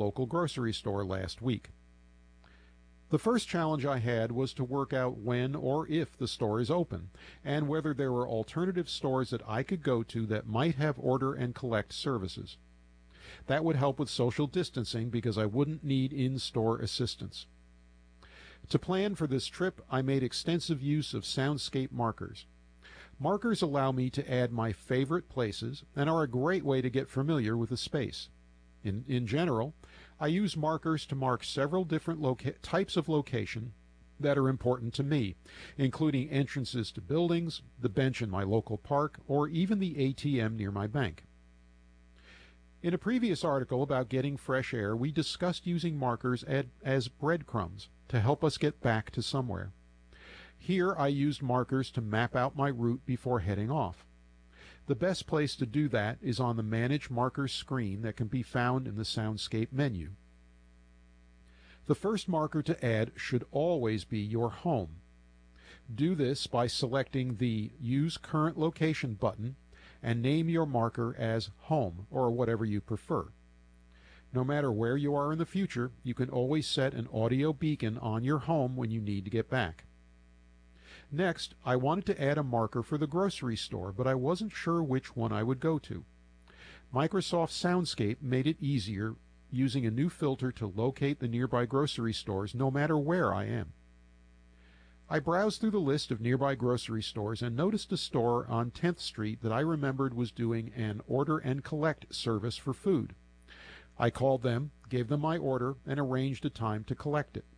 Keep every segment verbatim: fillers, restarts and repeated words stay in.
local grocery store last week. The first challenge I had was to work out when or if the store is open, and whether there were alternative stores that I could go to that might have order and collect services. That would help with social distancing because I wouldn't need in-store assistance. To plan for this trip, I made extensive use of Soundscape markers. Markers allow me to add my favorite places and are a great way to get familiar with the space. In, in general, I use markers to mark several different loca- types of location that are important to me, including entrances to buildings, the bench in my local park, or even the A T M near my bank. In a previous article about getting fresh air, we discussed using markers ad, as breadcrumbs to help us get back to somewhere. Here I used markers to map out my route before heading off. The best place to do that is on the Manage Markers screen that can be found in the Soundscape menu. The first marker to add should always be your home. Do this by selecting the Use Current Location button and name your marker as Home, or whatever you prefer. No matter where you are in the future, you can always set an audio beacon on your home when you need to get back. Next, I wanted to add a marker for the grocery store, but I wasn't sure which one I would go to. Microsoft Soundscape made it easier using a new filter to locate the nearby grocery stores no matter where I am. I browsed through the list of nearby grocery stores and noticed a store on tenth Street that I remembered was doing an order and collect service for food. I called them, gave them my order, and arranged a time to collect it.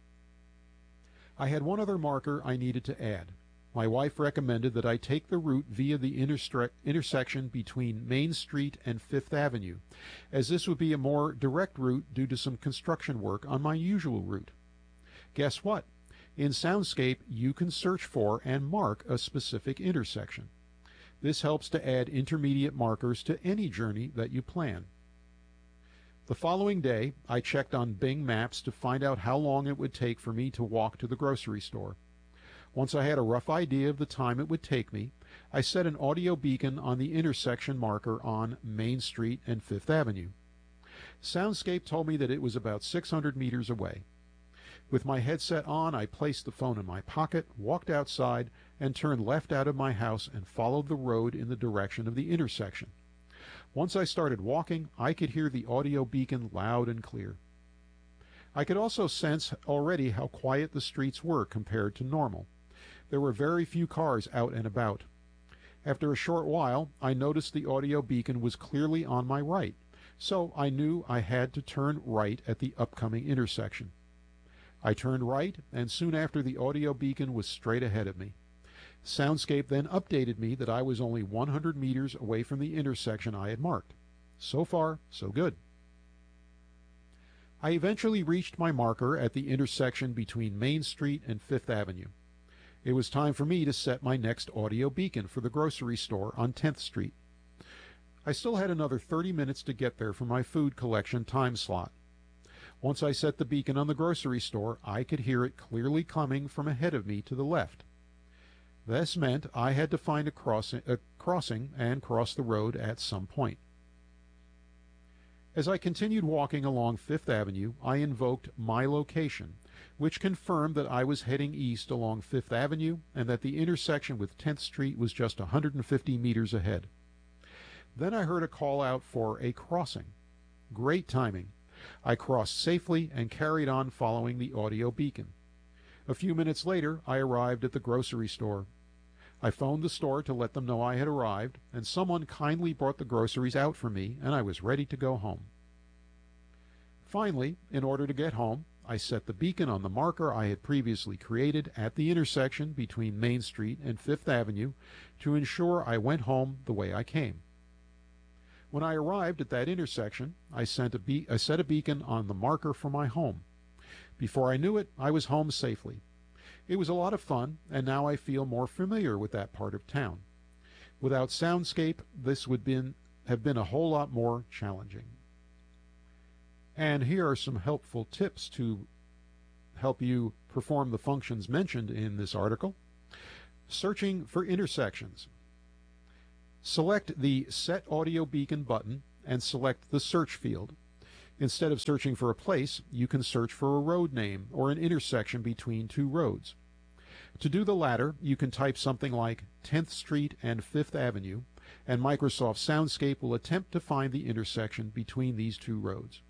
I had one other marker I needed to add. My wife recommended that I take the route via the interstre- intersection between Main Street and Fifth Avenue, as this would be a more direct route due to some construction work on my usual route. Guess what? In Soundscape, you can search for and mark a specific intersection. This helps to add intermediate markers to any journey that you plan. The following day, I checked on Bing Maps to find out how long it would take for me to walk to the grocery store. Once I had a rough idea of the time it would take me, I set an audio beacon on the intersection marker on Main Street and Fifth Avenue. Soundscape told me that it was about six hundred meters away. With my headset on, I placed the phone in my pocket, walked outside, and turned left out of my house and followed the road in the direction of the intersection. Once I started walking, I could hear the audio beacon loud and clear. I could also sense already how quiet the streets were compared to normal. There were very few cars out and about. After a short while, I noticed the audio beacon was clearly on my right, so I knew I had to turn right at the upcoming intersection. I turned right, and soon after the audio beacon was straight ahead of me. Soundscape then updated me that I was only one hundred meters away from the intersection I had marked. So far, so good. I eventually reached my marker at the intersection between Main Street and Fifth Avenue. It was time for me to set my next audio beacon for the grocery store on tenth Street. I still had another thirty minutes to get there for my food collection time slot. Once I set the beacon on the grocery store, I could hear it clearly coming from ahead of me to the left. This meant I had to find a crossing, a crossing and cross the road at some point. As I continued walking along Fifth Avenue, I invoked My Location, which confirmed that I was heading east along Fifth Avenue and that the intersection with tenth Street was just one hundred fifty meters ahead. Then I heard a call out for a crossing. Great timing. I crossed safely and carried on following the audio beacon. A few minutes later, I arrived at the grocery store. I phoned the store to let them know I had arrived, and someone kindly brought the groceries out for me, and I was ready to go home. Finally, in order to get home, I set the beacon on the marker I had previously created at the intersection between Main Street and Fifth Avenue to ensure I went home the way I came. When I arrived at that intersection, I, sent a be- I set a beacon on the marker for my home. Before I knew it, I was home safely. It was a lot of fun, and now I feel more familiar with that part of town. Without Soundscape, this would been, have been a whole lot more challenging. And here are some helpful tips to help you perform the functions mentioned in this article. Searching for intersections. Select the Set Audio Beacon button and select the search field. Instead of searching for a place, you can search for a road name or an intersection between two roads. To do the latter, you can type something like tenth Street and fifth Avenue, and Microsoft Soundscape will attempt to find the intersection between these two roads.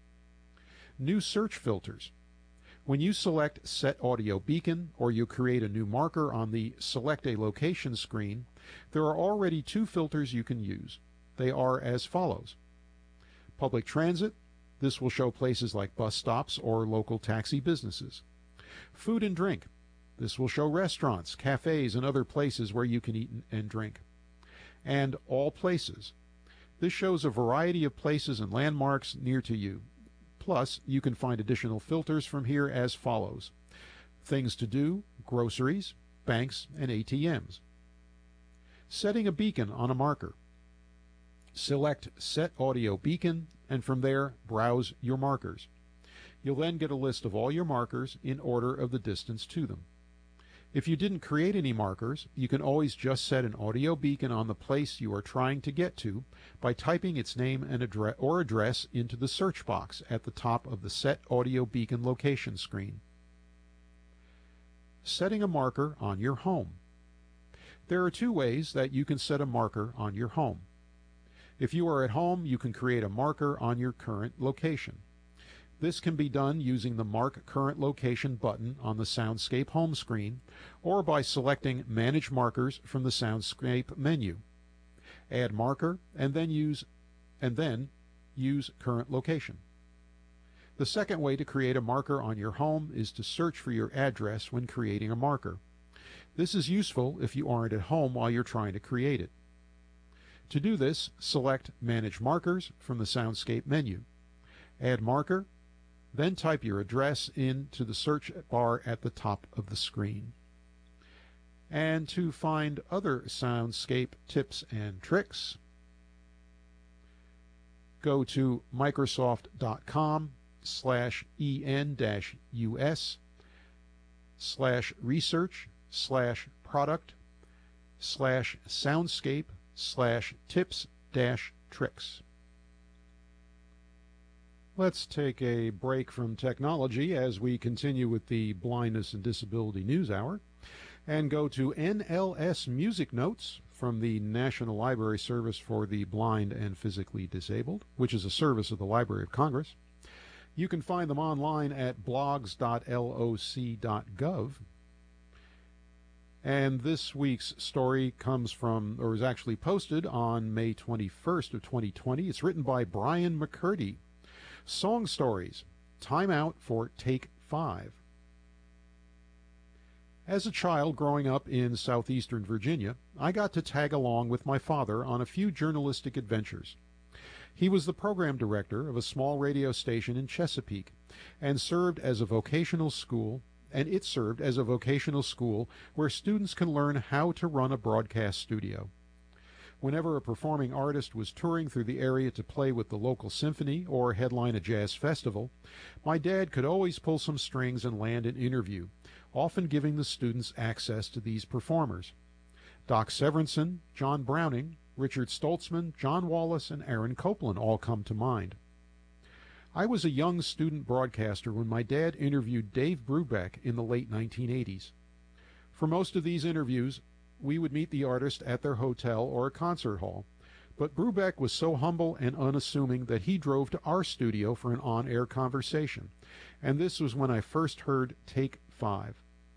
New search filters. When you select Set Audio Beacon or you create a new marker on the Select a Location screen, there are already two filters you can use. They are as follows. Public transit. This will show places like bus stops or local taxi businesses. Food and drink. This will show restaurants, cafes, and other places where you can eat and drink. And all places. This shows a variety of places and landmarks near to you. Plus, you can find additional filters from here as follows. Things to do, groceries, banks, and A T Ms. Setting a beacon on a marker. Select Set Audio Beacon, and from there, browse your markers. You'll then get a list of all your markers in order of the distance to them. If you didn't create any markers, you can always just set an audio beacon on the place you are trying to get to by typing its name and address or address into the search box at the top of the Set Audio Beacon location screen. Setting a marker on your home. There are two ways that you can set a marker on your home. If you are at home, you can create a marker on your current location. This can be done using the Mark Current Location button on the Soundscape home screen, or by selecting Manage Markers from the Soundscape menu. Add marker, and then use and then use Current Location. The second way to create a marker on your home is to search for your address when creating a marker. This is useful if you aren't at home while you're trying to create it. To do this, select Manage Markers from the Soundscape menu. Add marker, then type your address into the search bar at the top of the screen. And to find other Soundscape tips and tricks, go to Microsoft.com slash en dash us slash research slash product slash soundscape slash tips dash tricks. Let's take a break from technology as we continue with the Blindness and Disability News Hour and go to N L S Music Notes from the National Library Service for the Blind and Physically Disabled, which is a service of the Library of Congress. You can find them online at blogs dot loc dot gov. And this week's story comes from, or is actually posted on May twenty-first of twenty twenty. It's written by Brian McCurdy. Song Stories, Time Out for Take Five. As a child growing up in southeastern Virginia, I got to tag along with my father on a few journalistic adventures. He was the program director of a small radio station in Chesapeake and served as a vocational school, and it served as a vocational school where students can learn how to run a broadcast studio. Whenever a performing artist was touring through the area to play with the local symphony or headline a jazz festival, my dad could always pull some strings and land an interview, often giving the students access to these performers. Doc Severinsen, John Browning, Richard Stoltzman, John Wallace, and Aaron Copland all come to mind. I was a young student broadcaster when my dad interviewed Dave Brubeck in the late nineteen eighties. For most of these interviews, we would meet the artist at their hotel or a concert hall, but Brubeck was so humble and unassuming that he drove to our studio for an on-air conversation, and this was when I first heard Take Five.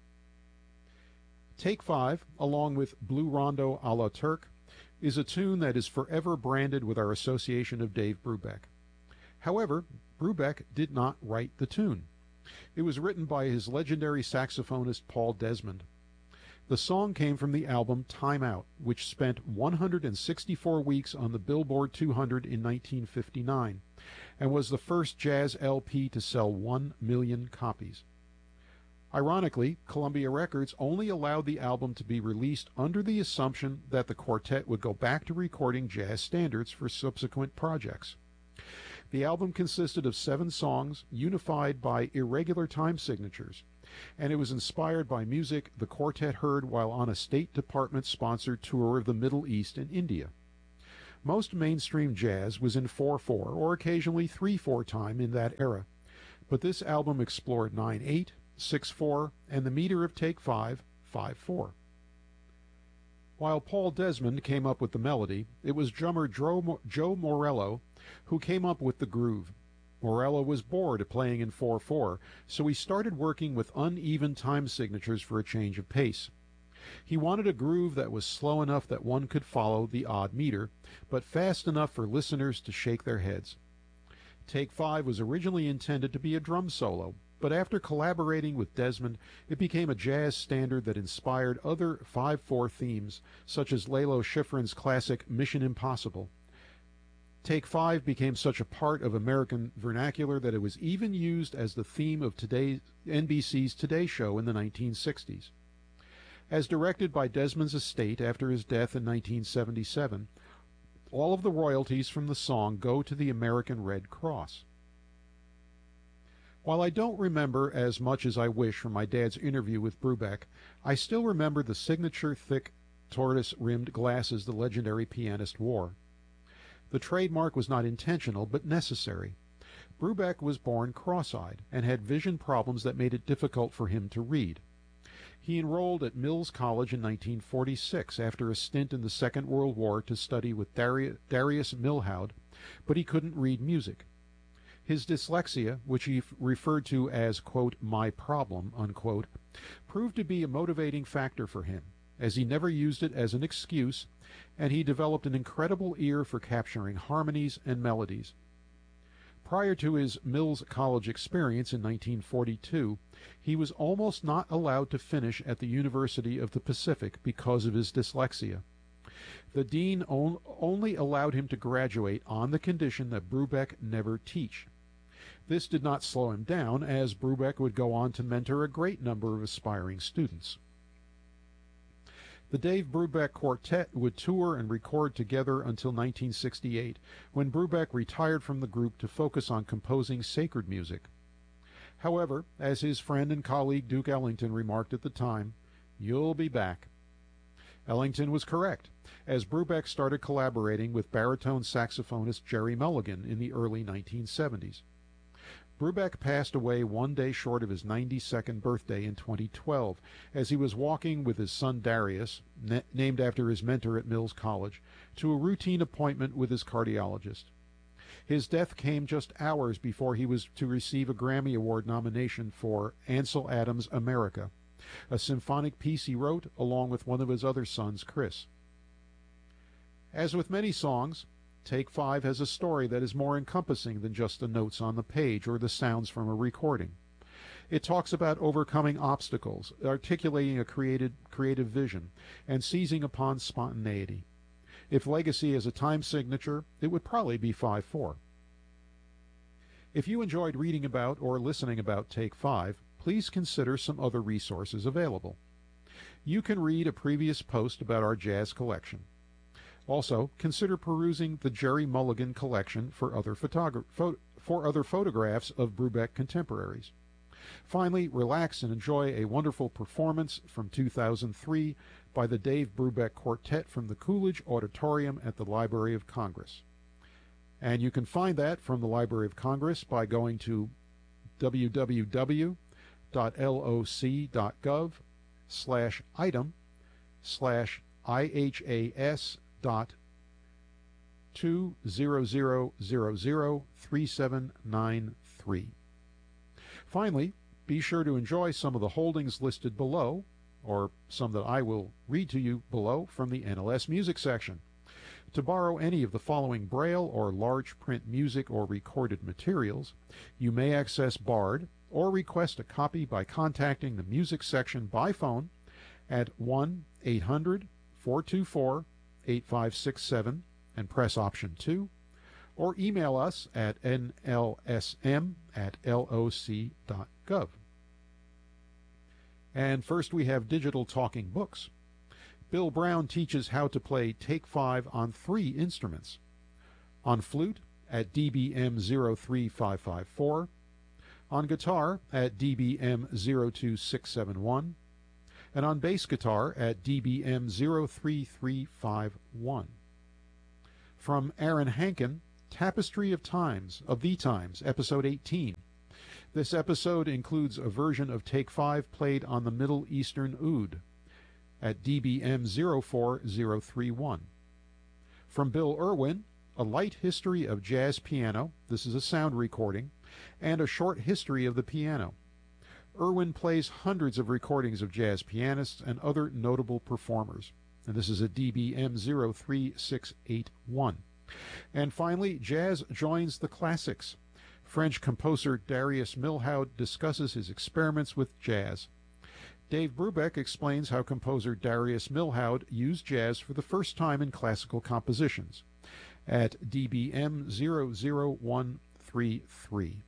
Take Five, along with Blue Rondo a la Turk, is a tune that is forever branded with our association of Dave Brubeck. However, Brubeck did not write the tune. It was written by his legendary saxophonist Paul Desmond. The song came from the album Time Out, which spent one hundred sixty-four weeks on the Billboard two hundred in nineteen fifty-nine, and was the first jazz L P to sell one million copies. Ironically, Columbia Records only allowed the album to be released under the assumption that the quartet would go back to recording jazz standards for subsequent projects. The album consisted of seven songs, unified by irregular time signatures, and it was inspired by music the quartet heard while on a State Department-sponsored tour of the Middle East and India. Most mainstream jazz was in four four or occasionally three four time in that era, but this album explored nine eight, six four, and the meter of Take five, five four. While Paul Desmond came up with the melody, it was drummer Joe Morello who came up with the groove. Morello was bored of playing in four four, so he started working with uneven time signatures for a change of pace. He wanted a groove that was slow enough that one could follow the odd meter, but fast enough for listeners to shake their heads. Take five was originally intended to be a drum solo, but after collaborating with Desmond, it became a jazz standard that inspired other five four themes, such as Lalo Schifrin's classic Mission Impossible. Take five became such a part of American vernacular that it was even used as the theme of today's N B C's Today Show in the nineteen sixties. As directed by Desmond's estate after his death in nineteen seventy-seven, all of the royalties from the song go to the American Red Cross. While I don't remember as much as I wish from my dad's interview with Brubeck, I still remember the signature thick tortoise-rimmed glasses the legendary pianist wore. The trademark was not intentional, but necessary. Brubeck was born cross-eyed and had vision problems that made it difficult for him to read. He enrolled at Mills College in nineteen forty-six after a stint in the Second World War to study with Darius Milhaud, but he couldn't read music. His dyslexia, which he referred to as, quote, my problem, unquote, proved to be a motivating factor for him, as he never used it as an excuse, and he developed an incredible ear for capturing harmonies and melodies. Prior to his Mills College experience in nineteen forty-two, he was almost not allowed to finish at the University of the Pacific because of his dyslexia. The dean on, only allowed him to graduate on the condition that Brubeck never teach. This did not slow him down, as Brubeck would go on to mentor a great number of aspiring students. The Dave Brubeck Quartet would tour and record together until nineteen sixty-eight, when Brubeck retired from the group to focus on composing sacred music. However, as his friend and colleague Duke Ellington remarked at the time, "You'll be back." Ellington was correct, as Brubeck started collaborating with baritone saxophonist Jerry Mulligan in the early nineteen seventies. Brubeck passed away one day short of his ninety-second birthday in twenty twelve, as he was walking with his son Darius, named after his mentor at Mills College, to a routine appointment with his cardiologist. His death came just hours before he was to receive a Grammy Award nomination for Ansel Adams' America, a symphonic piece he wrote along with one of his other sons, Chris. As with many songs, Take Five has a story that is more encompassing than just the notes on the page or the sounds from a recording. It talks about overcoming obstacles, articulating a creative, creative vision, and seizing upon spontaneity. If legacy is a time signature, it would probably be five four. If you enjoyed reading about or listening about Take Five, please consider some other resources available. You can read a previous post about our jazz collection. Also, consider perusing the Jerry Mulligan collection for other, photogra- pho- for other photographs of Brubeck contemporaries. Finally, relax and enjoy a wonderful performance from two thousand three by the Dave Brubeck Quartet from the Coolidge Auditorium at the Library of Congress. And you can find that from the Library of Congress by going to w w w dot loc dot gov slash item slash ihas dot two zero zero zero zero three seven nine three. Finally, be sure to enjoy some of the holdings listed below, or some that I will read to you below from the N L S Music section. To borrow any of the following Braille or large print music or recorded materials, you may access Bard or request a copy by contacting the Music section by phone at one eight hundred four two four eight five six seven and press option two, or email us at n l s m at loc dot gov. And first we have Digital Talking Books. Bill Brown teaches how to play Take Five on three instruments. On flute at D B M zero three five five four, on guitar at D B M zero two six seven one, and on bass guitar at D B M zero three three five one. From Aaron Hankin, Tapestry of Times, of the Times, episode eighteen. This episode includes a version of Take Five played on the Middle Eastern Oud at D B M zero four zero three one. From Bill Irwin, A Light History of Jazz Piano, this is a sound recording, and a short history of the piano. Irwin plays hundreds of recordings of jazz pianists and other notable performers, and this is a D B M zero three six eight one. And finally, Jazz Joins the Classics. French composer Darius Milhaud discusses his experiments with jazz. Dave Brubeck explains how composer Darius Milhaud used jazz for the first time in classical compositions at D B M zero zero one three three.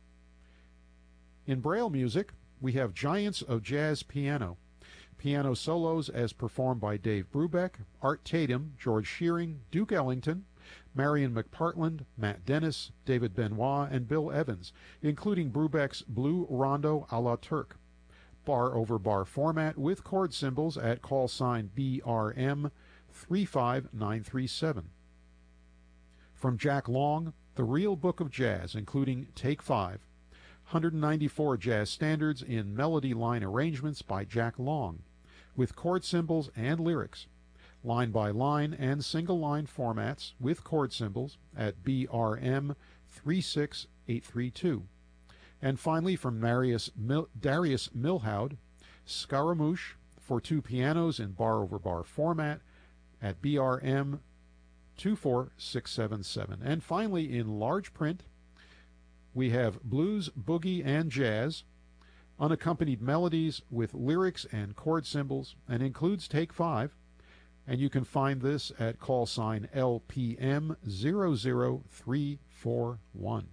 In Braille music, we have Giants of Jazz Piano. Piano solos as performed by Dave Brubeck, Art Tatum, George Shearing, Duke Ellington, Marion McPartland, Matt Dennis, David Benoit, and Bill Evans, including Brubeck's Blue Rondo a la Turk. Bar-over-bar format with chord symbols at call sign B R M three five nine three seven. From Jack Long, The Real Book of Jazz, including Take Five, one hundred ninety-four jazz standards in melody line arrangements by Jack Long, with chord symbols and lyrics, line by line and single line formats with chord symbols at B R M three six eight three two. And finally, from Marius Mil- Darius Milhaud, Scaramouche for two pianos in bar-over-bar format at B R M two four six seven seven. And finally, in large print, we have Blues, Boogie, and Jazz, unaccompanied melodies with lyrics and chord symbols, and includes Take Five. And you can find this at call sign L P M zero zero three four one.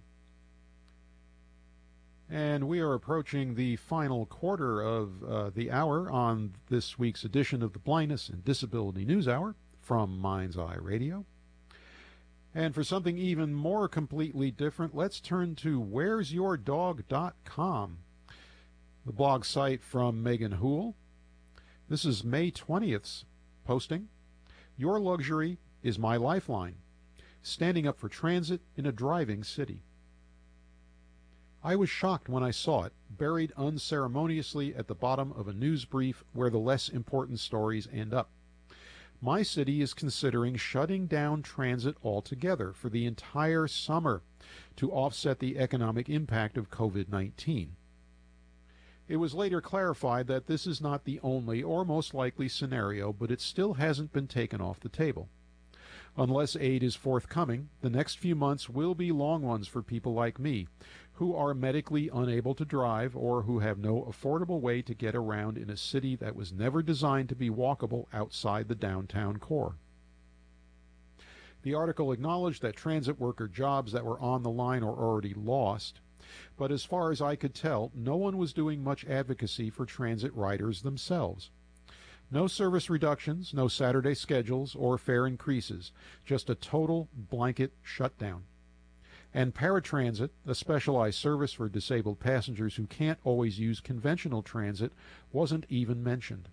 And we are approaching the final quarter of uh, the hour on this week's edition of the Blindness and Disability News Hour from Mind's Eye Radio. And for something even more completely different, let's turn to where's your dog dot com, the blog site from Megan Houle. This is May twentieth's posting. Your luxury is my lifeline. Standing up for transit in a driving city. I was shocked when I saw it, buried unceremoniously at the bottom of a news brief where the less important stories end up. My city is considering shutting down transit altogether for the entire summer to offset the economic impact of COVID nineteen. It was later clarified that this is not the only or most likely scenario, but it still hasn't been taken off the table. Unless aid is forthcoming, the next few months will be long ones for people like me, who are medically unable to drive or who have no affordable way to get around in a city that was never designed to be walkable outside the downtown core. The article acknowledged that transit worker jobs that were on the line are already lost, but as far as I could tell, no one was doing much advocacy for transit riders themselves. No service reductions, no Saturday schedules or fare increases, just a total blanket shutdown. And paratransit, a specialized service for disabled passengers who can't always use conventional transit, wasn't even mentioned.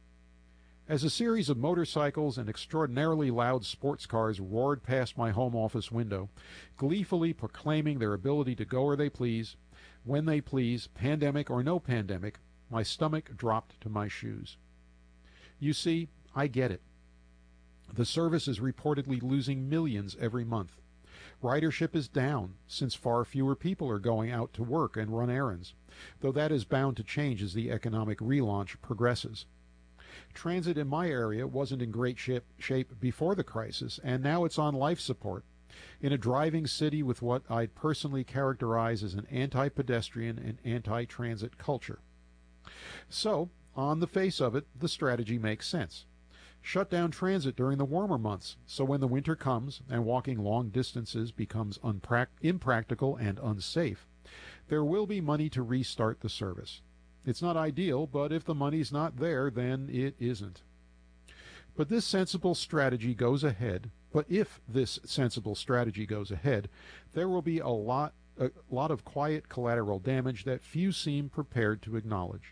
As a series of motorcycles and extraordinarily loud sports cars roared past my home office window, gleefully proclaiming their ability to go where they please, when they please, pandemic or no pandemic, my stomach dropped to my shoes. You see, I get it. The service is reportedly losing millions every month. Ridership is down, since far fewer people are going out to work and run errands, though that is bound to change as the economic relaunch progresses. Transit in my area wasn't in great shape before the crisis, and now it's on life support, in a driving city with what I'd personally characterize as an anti-pedestrian and anti-transit culture. So, on the face of it, the strategy makes sense. Shut down transit during the warmer months, so when the winter comes and walking long distances becomes unprac- impractical and unsafe, there will be money to restart the service. It's not ideal, but if the money's not there, then it isn't. But this sensible strategy goes ahead, but if this sensible strategy goes ahead, there will be a lot, a lot of quiet collateral damage that few seem prepared to acknowledge.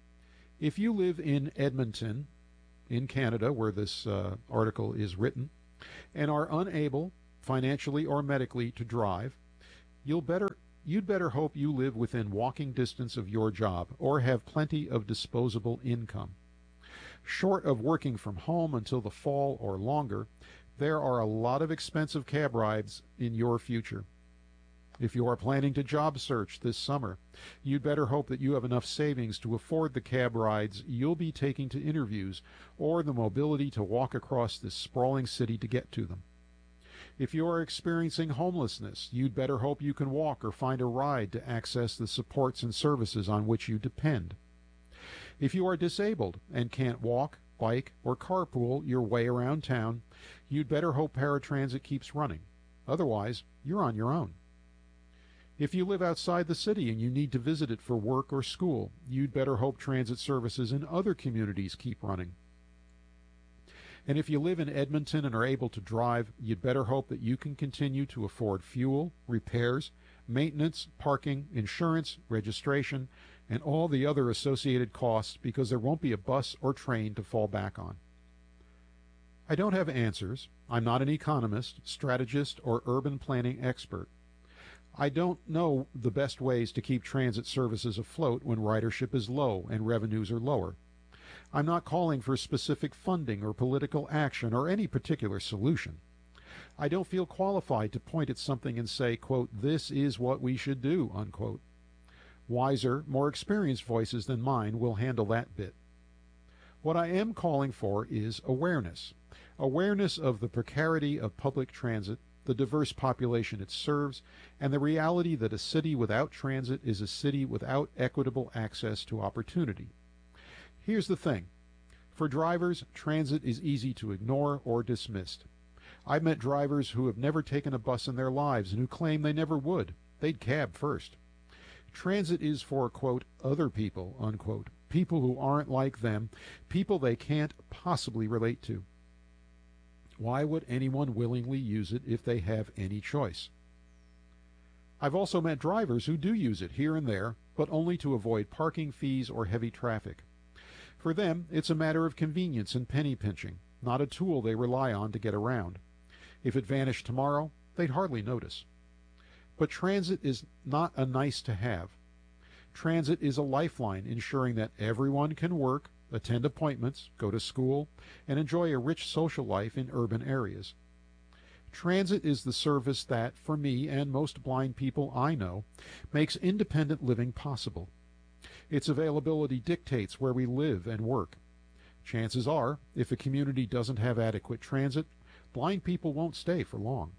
If you live in Edmonton, in Canada, where this uh, article is written, and are unable, financially or medically, to drive, you'll better you'd better hope you live within walking distance of your job or have plenty of disposable income. Short of working from home until the fall or longer, there are a lot of expensive cab rides in your future. If you are planning to job search this summer, you'd better hope that you have enough savings to afford the cab rides you'll be taking to interviews or the mobility to walk across this sprawling city to get to them. If you are experiencing homelessness, you'd better hope you can walk or find a ride to access the supports and services on which you depend. If you are disabled and can't walk, bike, or carpool your way around town, you'd better hope paratransit keeps running. Otherwise, you're on your own. If you live outside the city and you need to visit it for work or school, you'd better hope transit services in other communities keep running. And if you live in Edmonton and are able to drive, you'd better hope that you can continue to afford fuel, repairs, maintenance, parking, insurance, registration, and all the other associated costs because there won't be a bus or train to fall back on. I don't have answers. I'm not an economist, strategist, or urban planning expert. I don't know the best ways to keep transit services afloat when ridership is low and revenues are lower. I'm not calling for specific funding or political action or any particular solution. I don't feel qualified to point at something and say, quote, this is what we should do, unquote. Wiser, more experienced voices than mine will handle that bit. What I am calling for is awareness. Awareness of the precarity of public transit, the diverse population it serves, and the reality that a city without transit is a city without equitable access to opportunity. Here's the thing. For drivers, transit is easy to ignore or dismiss. I've met drivers who have never taken a bus in their lives and who claim they never would. They'd cab first. Transit is for, quote, other people, unquote, people who aren't like them, people they can't possibly relate to. Why would anyone willingly use it if they have any choice? I've also met drivers who do use it here and there, but only to avoid parking fees or heavy traffic. For them, it's a matter of convenience and penny pinching, not a tool they rely on to get around. If it vanished tomorrow, they'd hardly notice. But transit is not a nice to have. Transit is a lifeline ensuring that everyone can work, attend appointments, go to school, and enjoy a rich social life in urban areas. Transit is the service that, for me and most blind people I know, makes independent living possible. Its availability dictates where we live and work. Chances are, if a community doesn't have adequate transit, blind people won't stay for long.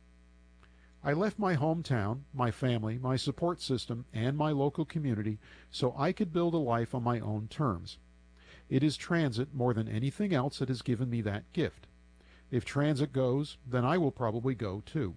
I left my hometown, my family, my support system, and my local community so I could build a life on my own terms. It is transit more than anything else that has given me that gift. If transit goes, then I will probably go too.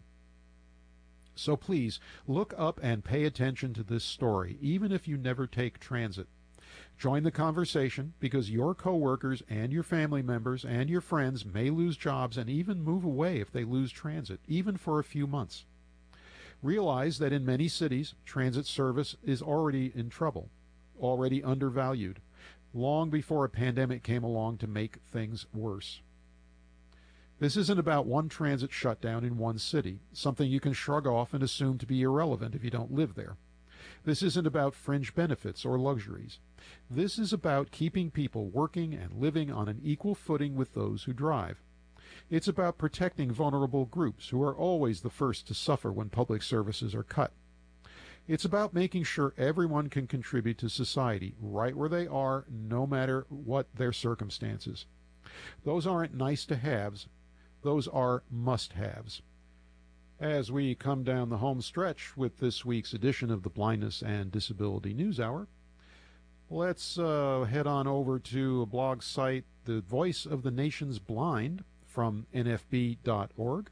So please, look up and pay attention to this story, even if you never take transit. Join the conversation because your coworkers and your family members and your friends may lose jobs and even move away if they lose transit, even for a few months. Realize that in many cities, transit service is already in trouble, already undervalued, long before a pandemic came along to make things worse. This isn't about one transit shutdown in one city, something you can shrug off and assume to be irrelevant if you don't live there. This isn't about fringe benefits or luxuries. This is about keeping people working and living on an equal footing with those who drive. It's about protecting vulnerable groups who are always the first to suffer when public services are cut. It's about making sure everyone can contribute to society right where they are, no matter what their circumstances. Those aren't nice-to-haves. Those are must-haves. As we come down the home stretch with this week's edition of the Blindness and Disability News Hour, let's uh, head on over to a blog site, The Voice of the Nation's Blind, from N F B dot org,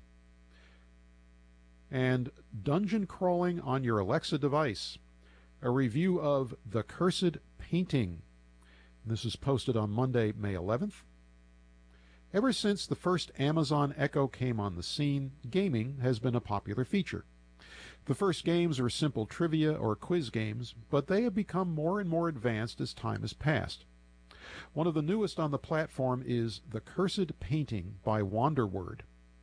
and Dungeon Crawling on Your Alexa Device, a review of The Cursed Painting. This is posted on Monday, May eleventh. Ever since the first Amazon Echo came on the scene, gaming has been a popular feature. The first games are simple trivia or quiz games, but they have become more and more advanced as time has passed. One of the newest on the platform is The Cursed Painting by Wanderword.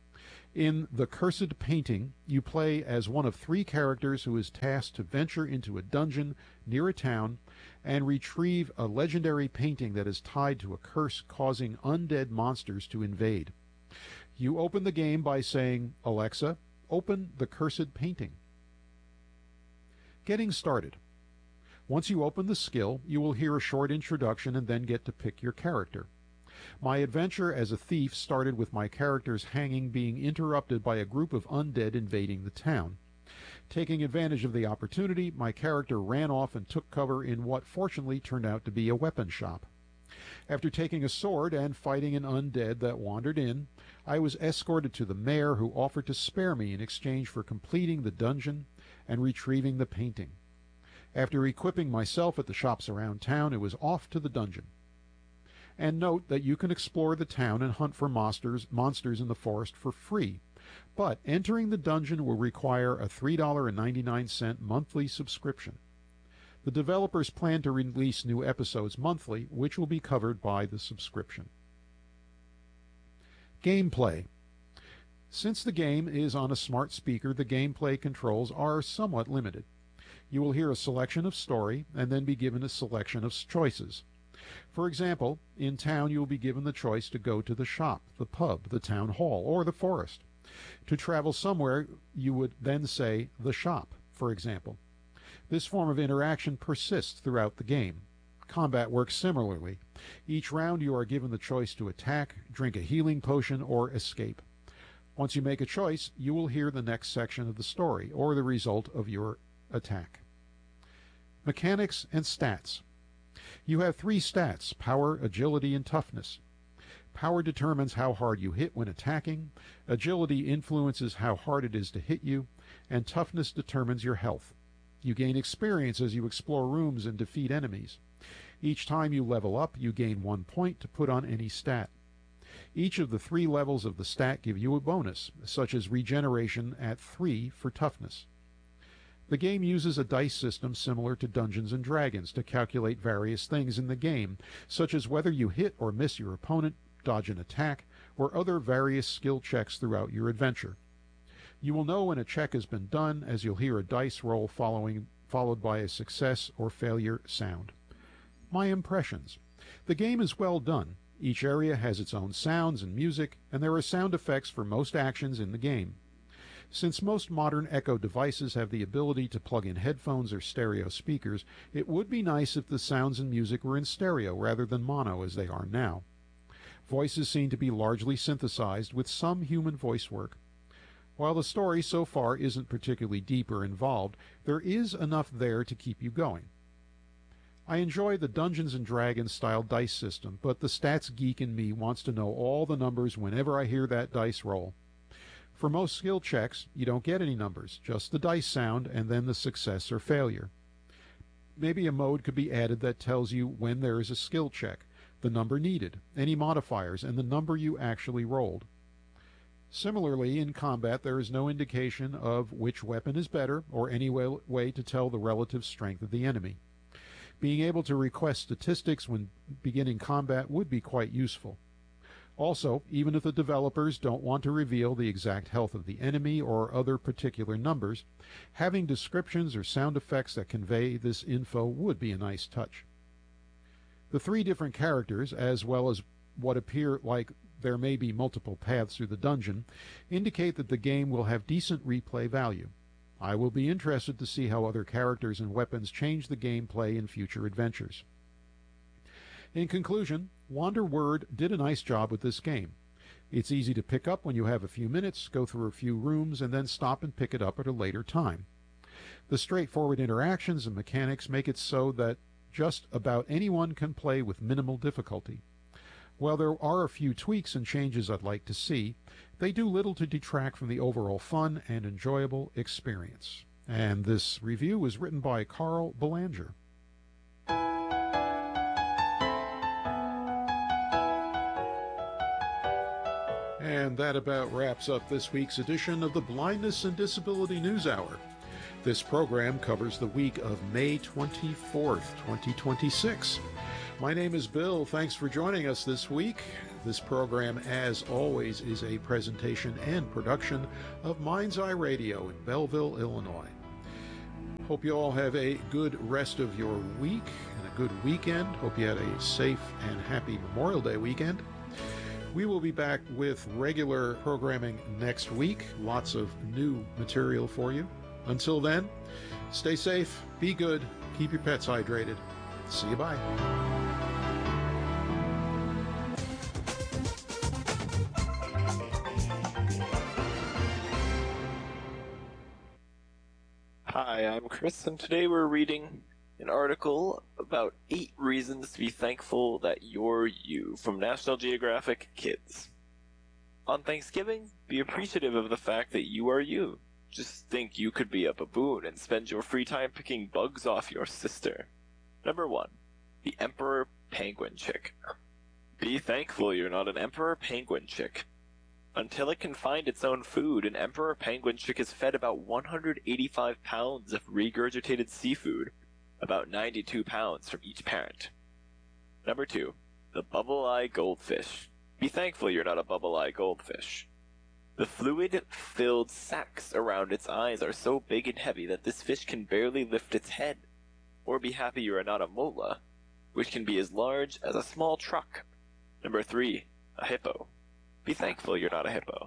In The Cursed Painting, you play as one of three characters who is tasked to venture into a dungeon near a town and retrieve a legendary painting that is tied to a curse causing undead monsters to invade. You open the game by saying, "Alexa, open The Cursed Painting." Getting started. Once you open the skill, you will hear a short introduction and then get to pick your character. My adventure as a thief started with my character's hanging being interrupted by a group of undead invading the town. Taking advantage of the opportunity, my character ran off and took cover in what fortunately turned out to be a weapon shop. After taking a sword and fighting an undead that wandered in, I was escorted to the mayor, who offered to spare me in exchange for completing the dungeon and retrieving the painting. After equipping myself at the shops around town, it was off to the dungeon. And note that you can explore the town and hunt for monsters, monsters in the forest for free, but entering the dungeon will require a three dollars and ninety-nine cents monthly subscription. The developers plan to release new episodes monthly, which will be covered by the subscription. Gameplay. Since the game is on a smart speaker, the gameplay controls are somewhat limited. You will hear a selection of story and then be given a selection of choices. For example, in town you will be given the choice to go to the shop, the pub, the town hall, or the forest. To travel somewhere, you would then say the shop, for example. This form of interaction persists throughout the game. Combat works similarly. Each round you are given the choice to attack, drink a healing potion, or escape. Once you make a choice, you will hear the next section of the story, or the result of your attack. Mechanics and stats. You have three stats: power, agility, and toughness. Power determines how hard you hit when attacking, agility influences how hard it is to hit you, and toughness determines your health. You gain experience as you explore rooms and defeat enemies. Each time you level up, you gain one point to put on any stat. Each of the three levels of the stat give you a bonus, such as regeneration at three for toughness. The game uses a dice system similar to Dungeons and Dragons to calculate various things in the game, such as whether you hit or miss your opponent, dodge an attack, or other various skill checks throughout your adventure. You will know when a check has been done, as you'll hear a dice roll following, followed by a success or failure sound. My impressions. The game is well done. Each area has its own sounds and music, and there are sound effects for most actions in the game. Since most modern Echo devices have the ability to plug in headphones or stereo speakers, it would be nice if the sounds and music were in stereo rather than mono as they are now. Voices seem to be largely synthesized, with some human voice work. While the story so far isn't particularly deep or involved, there is enough there to keep you going. I enjoy the Dungeons and Dragons style dice system, but the stats geek in me wants to know all the numbers whenever I hear that dice roll. For most skill checks, you don't get any numbers, just the dice sound and then the success or failure. Maybe a mode could be added that tells you when there is a skill check, the number needed, any modifiers, and the number you actually rolled. Similarly, in combat, there is no indication of which weapon is better or any way, way to tell the relative strength of the enemy. Being able to request statistics when beginning combat would be quite useful. Also, even if the developers don't want to reveal the exact health of the enemy or other particular numbers, having descriptions or sound effects that convey this info would be a nice touch. The three different characters, as well as what appear like there may be multiple paths through the dungeon, indicate that the game will have decent replay value. I will be interested to see how other characters and weapons change the gameplay in future adventures. In conclusion, Wanderword did a nice job with this game. It's easy to pick up when you have a few minutes, go through a few rooms, and then stop and pick it up at a later time. The straightforward interactions and mechanics make it so that just about anyone can play with minimal difficulty. While there are a few tweaks and changes I'd like to see, they do little to detract from the overall fun and enjoyable experience. And this review was written by Carl Belanger. And that about wraps up this week's edition of the Blindness and Disability News Hour. This program covers the week of May twenty-fourth, twenty twenty-six. My name is Bill. Thanks for joining us this week. This program, as always, is a presentation and production of Mind's Eye Radio in Belleville, Illinois. Hope you all have a good rest of your week and a good weekend. Hope you had a safe and happy Memorial Day weekend. We will be back with regular programming next week. Lots of new material for you. Until then, stay safe, be good, keep your pets hydrated. See you, bye. Hi, I'm Chris, and today we're reading an article about eight reasons to be thankful that you're you from National Geographic Kids. On Thanksgiving, be appreciative of the fact that you are you. Just think you could be a baboon and spend your free time picking bugs off your sister. Number one, the Emperor Penguin Chick. Be thankful you're not an Emperor Penguin Chick. Until it can find its own food, an Emperor Penguin Chick is fed about one hundred eighty-five pounds of regurgitated seafood, about ninety-two pounds from each parent. Number two, the Bubble-Eye Goldfish. Be thankful you're not a Bubble-Eye Goldfish. The fluid-filled sacs around its eyes are so big and heavy that this fish can barely lift its head. Or be happy you are not a mola, which can be as large as a small truck. Number three, a hippo. Be thankful you're not a hippo.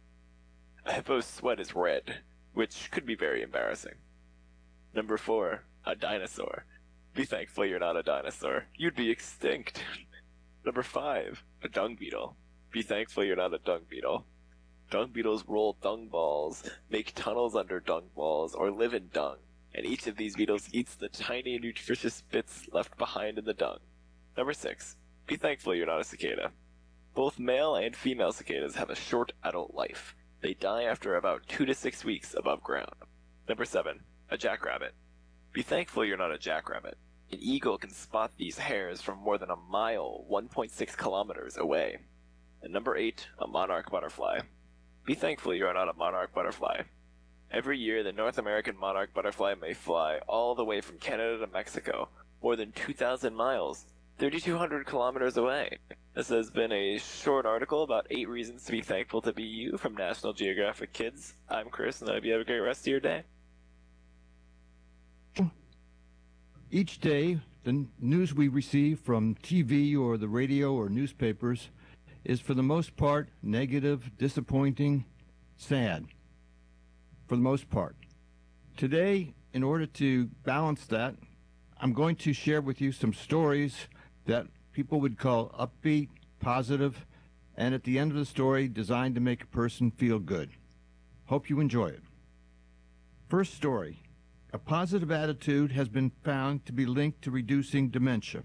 A hippo's sweat is red, which could be very embarrassing. Number four, a dinosaur. Be thankful you're not a dinosaur. You'd be extinct. Number five, a dung beetle. Be thankful you're not a dung beetle. Dung beetles roll dung balls, make tunnels under dung balls, or live in dung, and each of these beetles eats the tiny nutritious bits left behind in the dung. Number six, be thankful you're not a cicada. Both male and female cicadas have a short adult life. They die after about two to six weeks above ground. Number seven, a jackrabbit. Be thankful you're not a jackrabbit. An eagle can spot these hares from more than a mile, one point six kilometers away. And number eight, a monarch butterfly. Be thankful you are not a monarch butterfly. Every year, the North American monarch butterfly may fly all the way from Canada to Mexico, more than two thousand miles, thirty-two hundred kilometers away. This has been a short article about eight reasons to be thankful to be you from National Geographic Kids. I'm Chris, and I hope you have a great rest of your day. Each day, the news we receive from T V or the radio or newspapers is for the most part negative, disappointing, sad, for the most part. Today, in order to balance that, I'm going to share with you some stories that people would call upbeat, positive, and at the end of the story, designed to make a person feel good. Hope you enjoy it. First story. A positive attitude has been found to be linked to reducing dementia.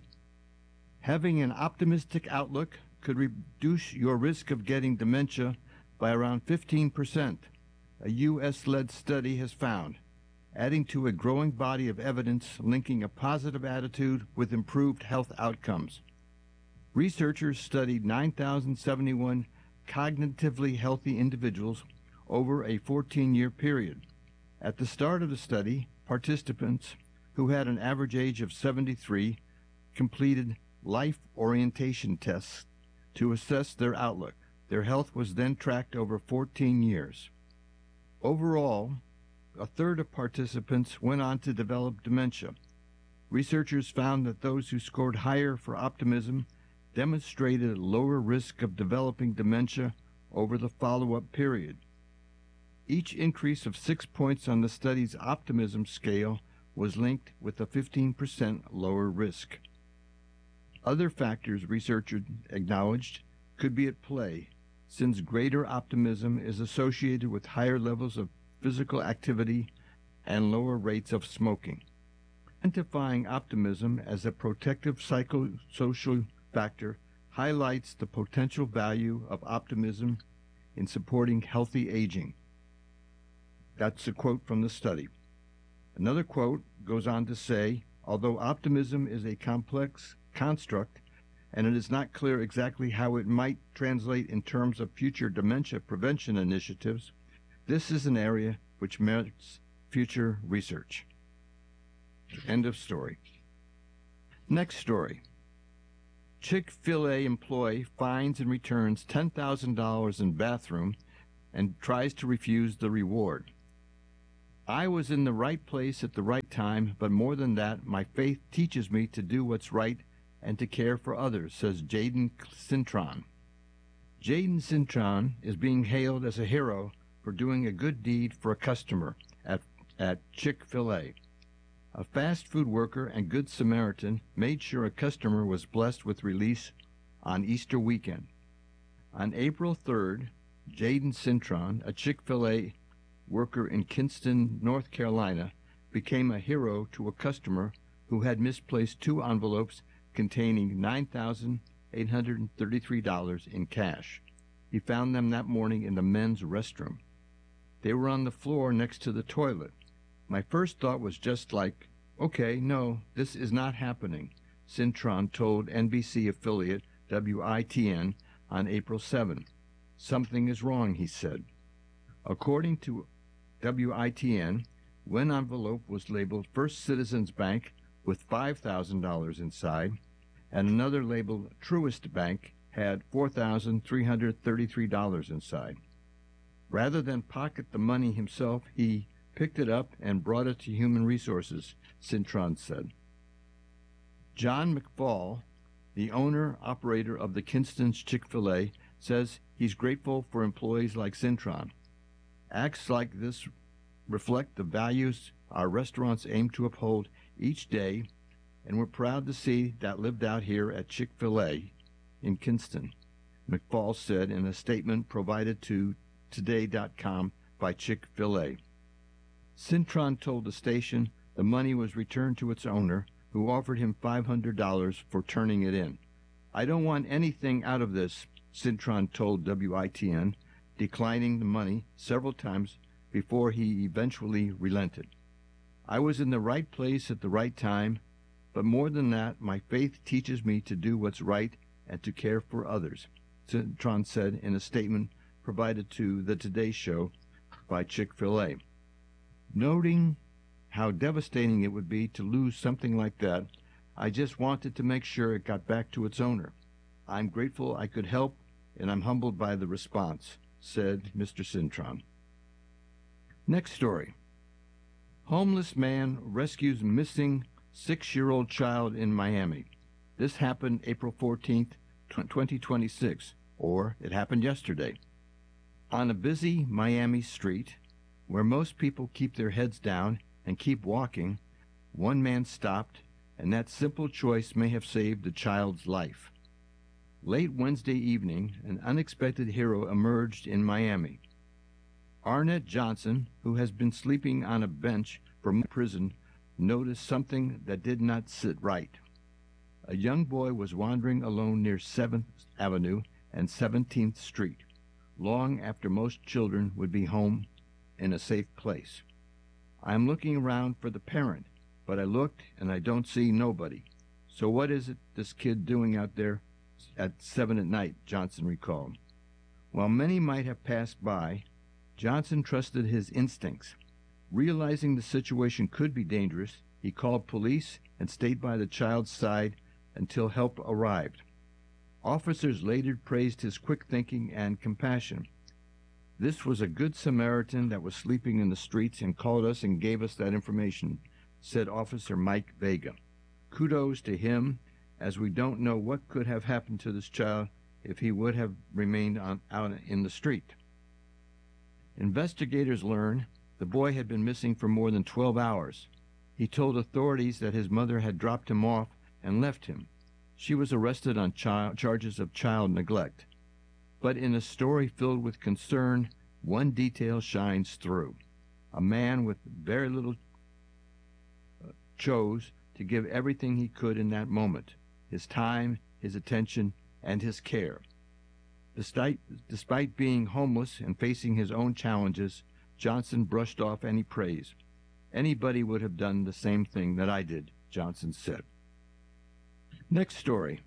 Having an optimistic outlook could reduce your risk of getting dementia by around fifteen percent, a U S-led study has found, adding to a growing body of evidence linking a positive attitude with improved health outcomes. Researchers studied nine thousand seventy-one cognitively healthy individuals over a fourteen-year period. At the start of the study, participants, who had an average age of seventy-three, completed life orientation tests to assess their outlook. Their health was then tracked over fourteen years. Overall, a third of participants went on to develop dementia. Researchers found that those who scored higher for optimism demonstrated a lower risk of developing dementia over the follow-up period. Each increase of six points on the study's optimism scale was linked with a fifteen percent lower risk. Other factors researchers acknowledged could be at play, since greater optimism is associated with higher levels of physical activity and lower rates of smoking. Identifying optimism as a protective psychosocial factor highlights the potential value of optimism in supporting healthy aging. That's a quote from the study. Another quote goes on to say, although optimism is a complex construct and it is not clear exactly how it might translate in terms of future dementia prevention initiatives, this is an area which merits future research. End of story. Next story. Chick-fil-A employee finds and returns ten thousand dollars in bathroom and tries to refuse the reward. I was in the right place at the right time, but more than that, my faith teaches me to do what's right and to care for others, says Jaden Cintron. Jaden Cintron is being hailed as a hero for doing a good deed for a customer at, at Chick-fil-A. A fast food worker and good Samaritan made sure a customer was blessed with release on Easter weekend. On April third, Jaden Cintron, a Chick-fil-A worker in Kinston, North Carolina, became a hero to a customer who had misplaced two envelopes containing nine thousand eight hundred thirty-three dollars in cash. He found them that morning in the men's restroom. They were on the floor next to the toilet. My first thought was just like, okay, no, this is not happening, Cintron told N B C affiliate W I T N on April seventh. Something is wrong, he said. According to W I T N, one envelope was labeled First Citizens Bank with five thousand dollars inside, and another labeled Truist Bank had four thousand three hundred thirty-three dollars inside. Rather than pocket the money himself, he picked it up and brought it to Human Resources, Cintron said. John McFall, the owner-operator of the Kinston's Chick-fil-A, says he's grateful for employees like Cintron. Acts like this reflect the values our restaurants aim to uphold each day, and we're proud to see that lived out here at Chick-fil-A in Kinston, McFall said in a statement provided to Today dot com by Chick-fil-A. Cintron told the station the money was returned to its owner, who offered him five hundred dollars for turning it in. I don't want anything out of this, Cintron told W I T N, declining the money several times before he eventually relented. I was in the right place at the right time, but more than that, my faith teaches me to do what's right and to care for others, Cintron said in a statement provided to the Today Show by Chick-fil-A. Noting how devastating it would be to lose something like that, I just wanted to make sure it got back to its owner. I'm grateful I could help, and I'm humbled by the response, said Mister Cintron. Next story. Homeless man rescues missing six-year-old child in Miami. This happened April fourteenth, twenty twenty-six, or it happened yesterday. On a busy Miami street, where most people keep their heads down and keep walking, one man stopped, and that simple choice may have saved the child's life. Late Wednesday evening, an unexpected hero emerged in Miami. Arnett Johnson, who has been sleeping on a bench from prison, noticed something that did not sit right. A young boy was wandering alone near seventh Avenue and seventeenth Street, long after most children would be home in a safe place. I am looking around for the parent, but I looked and I don't see nobody. So what is it this kid doing out there at seven at night, Johnson recalled. While many might have passed by, Johnson trusted his instincts. Realizing the situation could be dangerous, he called police and stayed by the child's side until help arrived. Officers later praised his quick thinking and compassion. This was a good Samaritan that was sleeping in the streets and called us and gave us that information, said Officer Mike Vega. Kudos to him, as we don't know what could have happened to this child if he would have remained on, out in the street. Investigators learned the boy had been missing for more than twelve hours. He told authorities that his mother had dropped him off and left him. She was arrested on child, charges of child neglect. But in a story filled with concern, one detail shines through. A man with very little uh, chose to give everything he could in that moment, his time, his attention, and his care. Despite, despite being homeless and facing his own challenges, Johnson brushed off any praise. Anybody would have done the same thing that I did, Johnson said. Next story.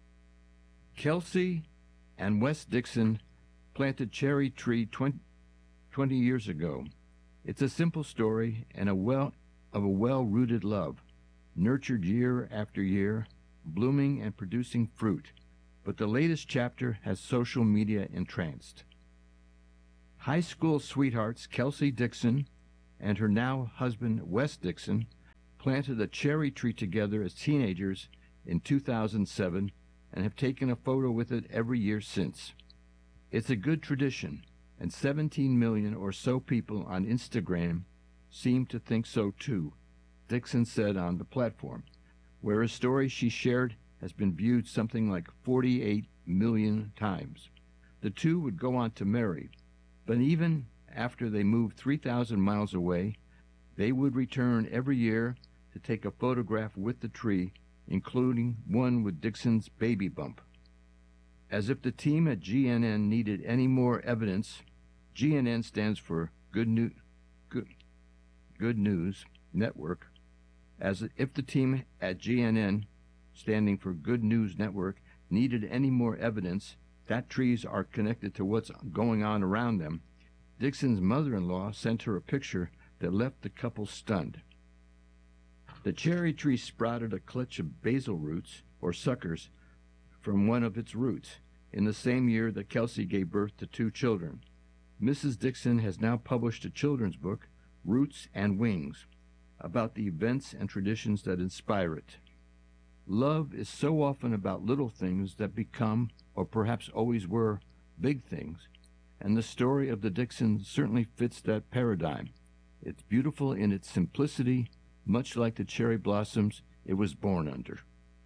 Kelsey and Wes Dixon planted cherry tree twenty, twenty years ago. It's a simple story and a well of a well-rooted love, nurtured year after year, blooming and producing fruit, but the latest chapter has social media entranced. High school sweethearts Kelsey Dixon and her now husband Wes Dixon planted a cherry tree together as teenagers in two thousand seven and have taken a photo with it every year since. It's a good tradition, and seventeen million or so people on Instagram seem to think so too, Dixon said on the platform, where a story she shared has been viewed something like forty-eight million times. The two would go on to marry, but even after they moved three thousand miles away, they would return every year to take a photograph with the tree, including one with Dixon's baby bump. As if the team at G N N needed any more evidence, G N N stands for Good, New, Good, Good News Network. As if the team at G N N, standing for Good News Network, needed any more evidence that trees are connected to what's going on around them, Dixon's mother-in-law sent her a picture that left the couple stunned. The cherry tree sprouted a clutch of basil roots, or suckers, from one of its roots, in the same year that Kelsey gave birth to two children. Missus Dixon has now published a children's book, Roots and Wings, about the events and traditions that inspire it. Love is so often about little things that become, or perhaps always were, big things, and the story of the Dixons certainly fits that paradigm. It's beautiful in its simplicity, much like the cherry blossoms it was born under.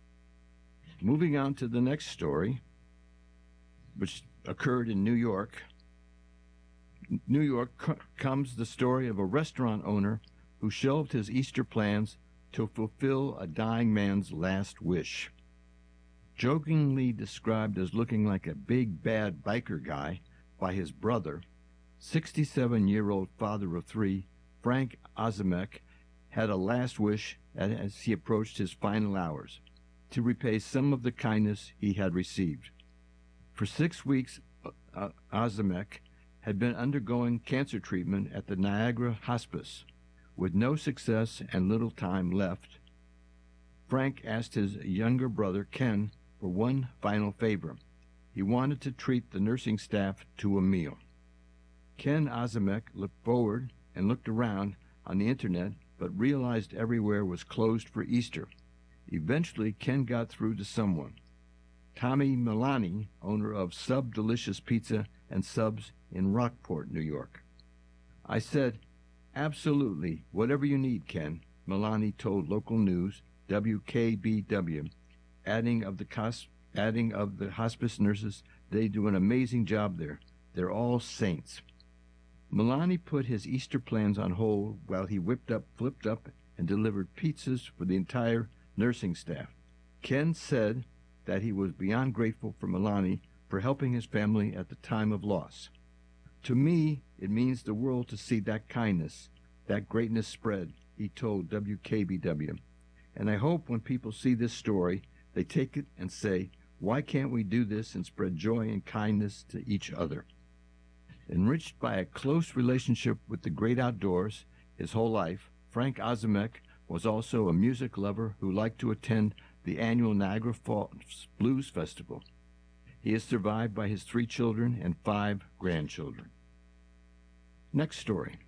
Moving on to the next story, which occurred in New York. New York co- comes the story of a restaurant owner who shelved his Easter plans to fulfill a dying man's last wish. Jokingly described as looking like a big bad biker guy by his brother, sixty-seven-year-old father of three, Frank Ozimek, had a last wish as he approached his final hours, to repay some of the kindness he had received. For six weeks, uh, Ozimek had been undergoing cancer treatment at the Niagara Hospice. With no success and little time left, Frank asked his younger brother, Ken, for one final favor. He wanted to treat the nursing staff to a meal. Ken Ozimek looked forward and looked around on the internet, but realized everywhere was closed for Easter. Eventually, Ken got through to someone. Tommy Milani, owner of Sub Delicious Pizza and Subs in Rockport, New York. I said, "Absolutely, whatever you need, Ken," Milani told local news, W K B W, adding of the cos- adding of the hospice nurses, they do an amazing job there. They're all saints. Milani put his Easter plans on hold while he whipped up, flipped up, and delivered pizzas for the entire nursing staff. Ken said that he was beyond grateful for Milani for helping his family at the time of loss. To me, it means the world to see that kindness, that greatness spread, he told W K B W. And I hope when people see this story, they take it and say, why can't we do this and spread joy and kindness to each other? Enriched by a close relationship with the great outdoors his whole life, Frank Ozimek was also a music lover who liked to attend the annual Niagara Falls Blues Festival. He is survived by his three children and five grandchildren. Next story.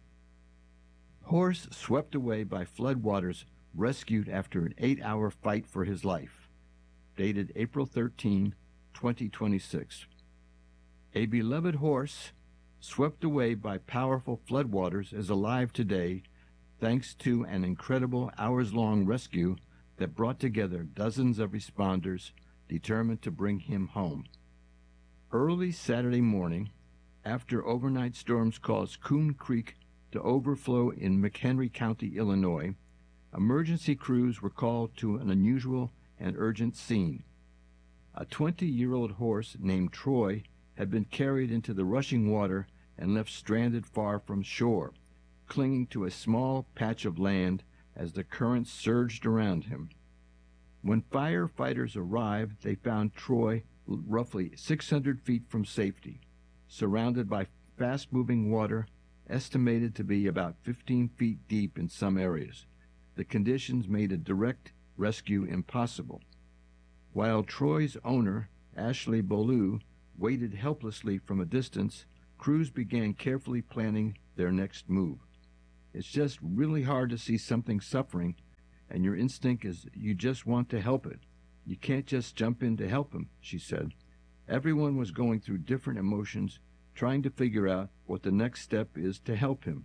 Horse swept away by floodwaters rescued after an eight-hour fight for his life. Dated April thirteenth, twenty twenty-six. A beloved horse swept away by powerful floodwaters is alive today thanks to an incredible hours-long rescue that brought together dozens of responders determined to bring him home. Early Saturday morning, after overnight storms caused Coon Creek to overflow in McHenry County, Illinois, emergency crews were called to an unusual and urgent scene. A twenty-year-old horse named Troy had been carried into the rushing water and left stranded far from shore, clinging to a small patch of land as the current surged around him. When firefighters arrived, they found Troy roughly six hundred feet from safety, surrounded by fast-moving water, estimated to be about fifteen feet deep in some areas. The conditions made a direct rescue impossible. While Troy's owner, Ashley Beaulieu, waited helplessly from a distance, crews began carefully planning their next move. It's just really hard to see something suffering, and your instinct is you just want to help it. You can't just jump in to help him, she said. Everyone was going through different emotions, trying to figure out what the next step is to help him.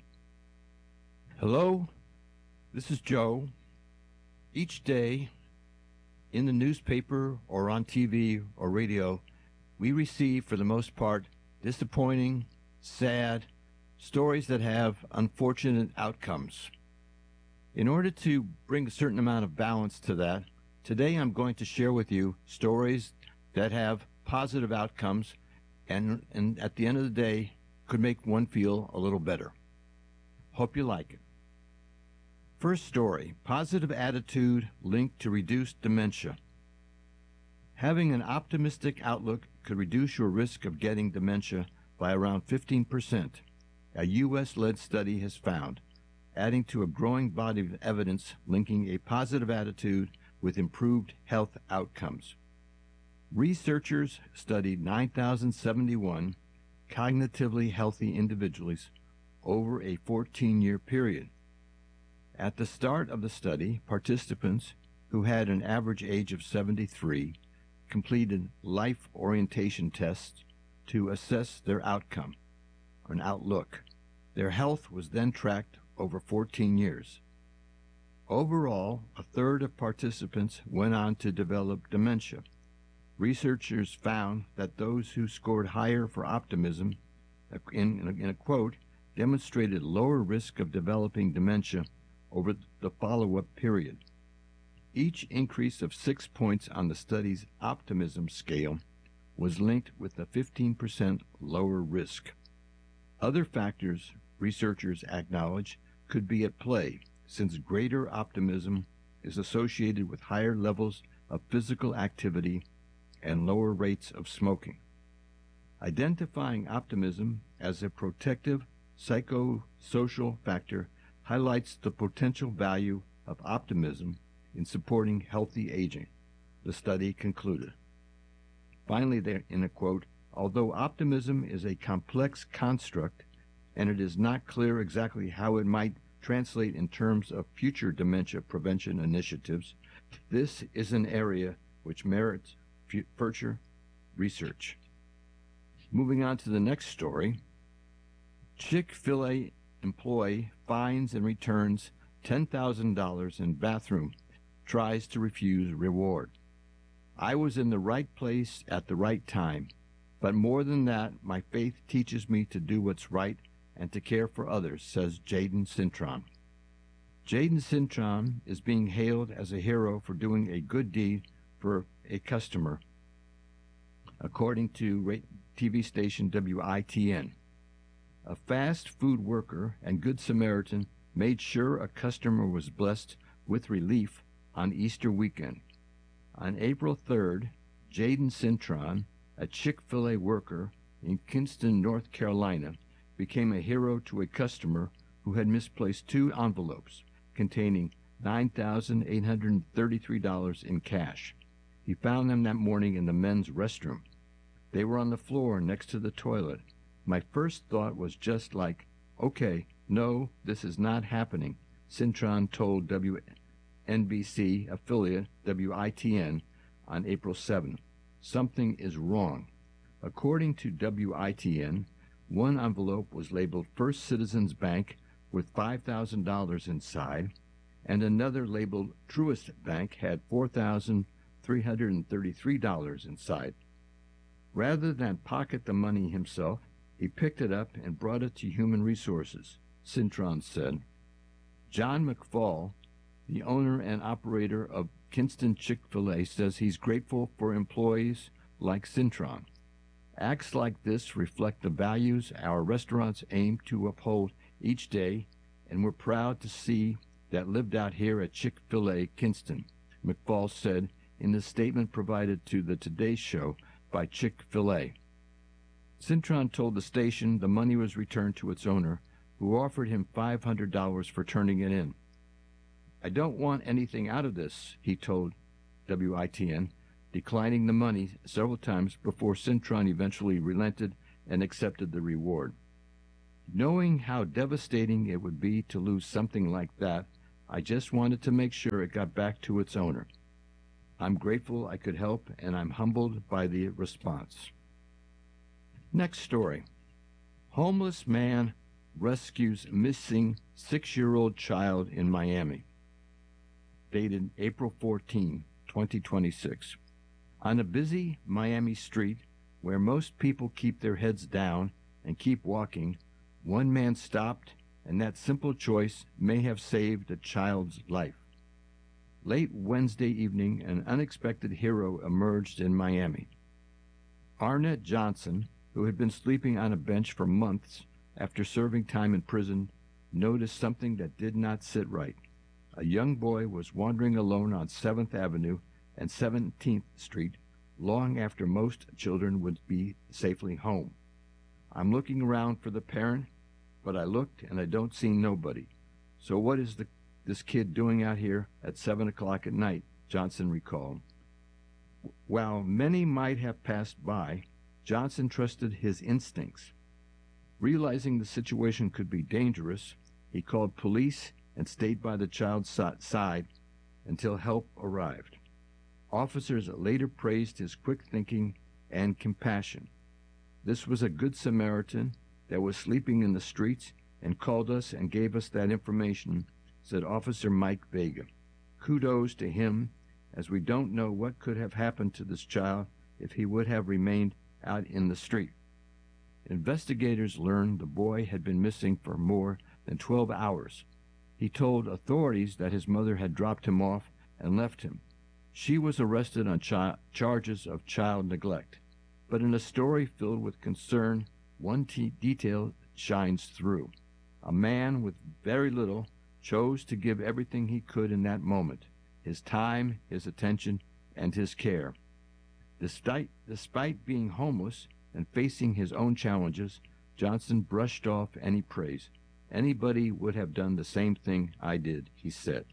Hello, this is Joe. Each day, in the newspaper or on T V or radio, we receive, for the most part, disappointing, sad stories that have unfortunate outcomes. In order to bring a certain amount of balance to that, today I'm going to share with you stories that have positive outcomes and, and at the end of the day could make one feel a little better. Hope you like it. First story, positive attitude linked to reduced dementia. Having an optimistic outlook could reduce your risk of getting dementia by around fifteen percent, a U S-led study has found, adding to a growing body of evidence linking a positive attitude with improved health outcomes. Researchers studied nine thousand seventy-one cognitively healthy individuals over a fourteen-year period. At the start of the study, participants, who had an average age of seventy-three, completed life orientation tests to assess their outcome, an outlook. Their health was then tracked over fourteen years. Overall, a third of participants went on to develop dementia. Researchers found that those who scored higher for optimism, in, in, a, in a quote, demonstrated lower risk of developing dementia over the follow-up period. Each increase of six points on the study's optimism scale was linked with a fifteen percent lower risk. Other factors researchers acknowledge could be at play, since greater optimism is associated with higher levels of physical activity and lower rates of smoking. Identifying optimism as a protective psychosocial factor highlights the potential value of optimism in supporting healthy aging, the study concluded. Finally, there, in a quote, although optimism is a complex construct and it is not clear exactly how it might translate in terms of future dementia prevention initiatives, this is an area which merits future research. Moving on to the next story, Chick-fil-A employee finds and returns ten thousand dollars in bathroom, tries to refuse reward. I was in the right place at the right time, but more than that, my faith teaches me to do what's right and to care for others, says Jaden Cintron. Jaden Cintron is being hailed as a hero for doing a good deed for a customer, according to T V station W I T N. A fast food worker and Good Samaritan made sure a customer was blessed with relief on Easter weekend. On April third, Jaden Cintron, a Chick-fil-A worker in Kinston, North Carolina, became a hero to a customer who had misplaced two envelopes containing nine thousand eight hundred thirty-three dollars in cash. He found them that morning in the men's restroom. They were on the floor next to the toilet. My first thought was just like, okay, no, this is not happening, Cintron told W N B C affiliate W I T N on April seventh. Something is wrong. According to W I T N, one envelope was labeled First Citizens Bank with five thousand dollars inside, and another labeled Truist Bank had four thousand three hundred thirty-three dollars inside. Rather than pocket the money himself, he picked it up and brought it to Human Resources, Cintron said. John McFall, the owner and operator of Kinston Chick-fil-A, says he's grateful for employees like Cintron. Acts like this reflect the values our restaurants aim to uphold each day, and we're proud to see that lived out here at Chick-fil-A Kinston, McFall said in the statement provided to the Today Show by Chick-fil-A. Cintron told the station the money was returned to its owner, who offered him five hundred dollars for turning it in. I don't want anything out of this, he told W I T N. declining the money several times before Cintron eventually relented and accepted the reward. Knowing how devastating it would be to lose something like that, I just wanted to make sure it got back to its owner. I'm grateful I could help, and I'm humbled by the response. Next story. Homeless man rescues missing six-year-old child in Miami. Dated April fourteenth, twenty twenty-six. On a busy Miami street where most people keep their heads down and keep walking, one man stopped, and that simple choice may have saved a child's life. Late Wednesday evening, an unexpected hero emerged in Miami. Arnett Johnson, who had been sleeping on a bench for months after serving time in prison, noticed something that did not sit right. A young boy was wandering alone on seventh Avenue and seventeenth Street long after most children would be safely home. I'm looking around for the parent, but I looked and I don't see nobody. So what is the, this kid doing out here at seven o'clock at night? Johnson recalled. While many might have passed by, Johnson trusted his instincts. Realizing the situation could be dangerous, he called police and stayed by the child's side until help arrived. Officers later praised his quick thinking and compassion. This was a good Samaritan that was sleeping in the streets and called us and gave us that information, said Officer Mike Vega. Kudos to him, as we don't know what could have happened to this child if he would have remained out in the street. Investigators learned the boy had been missing for more than twelve hours. He told authorities that his mother had dropped him off and left him. She was arrested on chi- charges of child neglect. But in a story filled with concern, one t- detail shines through. A man with very little chose to give everything he could in that moment, his time, his attention, and his care. Despite, despite being homeless and facing his own challenges, Johnson brushed off any praise. Anybody would have done the same thing I did, he said.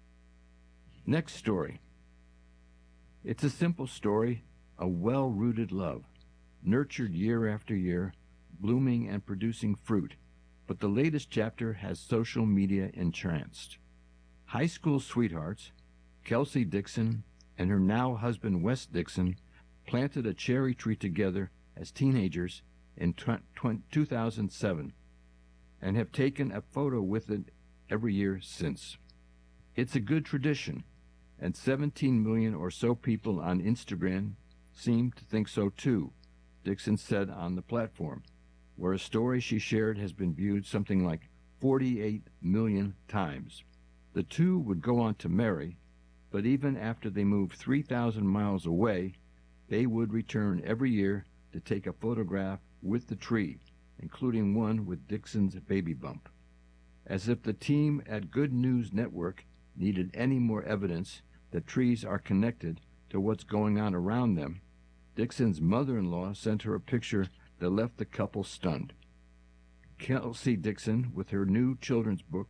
Next story. It's a simple story, a well-rooted love, nurtured year after year, blooming and producing fruit, but the latest chapter has social media entranced. High school sweethearts, Kelsey Dixon and her now husband Wes Dixon, planted a cherry tree together as teenagers in two thousand seven and have taken a photo with it every year since. It's a good tradition, and seventeen million or so people on Instagram seem to think so too, Dixon said on the platform, where a story she shared has been viewed something like forty-eight million times. The two would go on to marry, but even after they moved three thousand miles away, they would return every year to take a photograph with the tree, including one with Dixon's baby bump. As if the team at Good News Network needed any more evidence that trees are connected to what's going on around them, Dixon's mother-in-law sent her a picture that left the couple stunned. Kelsey Dixon, with her new children's book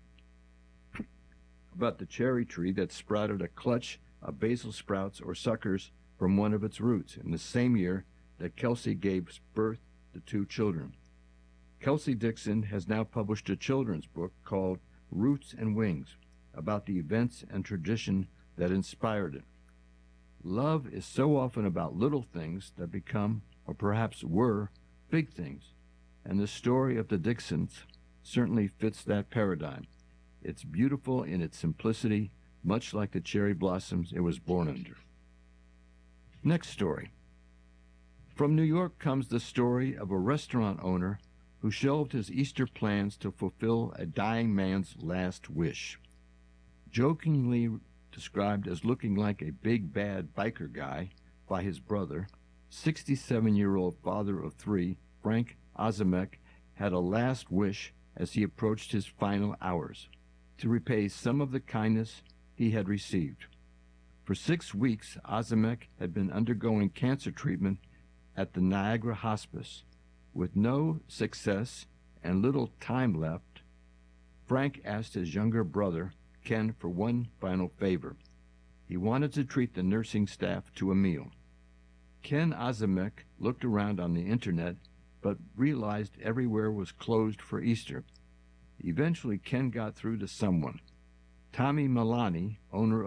about the cherry tree that sprouted a clutch of basil sprouts or suckers from one of its roots in the same year that Kelsey gave birth to two children. Kelsey Dixon has now published a children's book called Roots and Wings about the events and tradition that inspired it. Love is so often about little things that become, or perhaps were, big things, and the story of the Dixons certainly fits that paradigm. It's beautiful in its simplicity, much like the cherry blossoms it was born under. Next story. From New York comes the story of a restaurant owner who shelved his Easter plans to fulfill a dying man's last wish. Jokingly described as looking like a big bad biker guy by his brother, sixty-seven-year-old father of three, Frank Ozimek, had a last wish as he approached his final hours, to repay some of the kindness he had received. For six weeks, Ozimek had been undergoing cancer treatment at the Niagara Hospice. With no success and little time left, Frank asked his younger brother, Ken, for one final favor. He wanted to treat the nursing staff to a meal. Ken Azamek looked around on the internet, but realized everywhere was closed for Easter. Eventually, Ken got through to someone. Tommy Milani, owner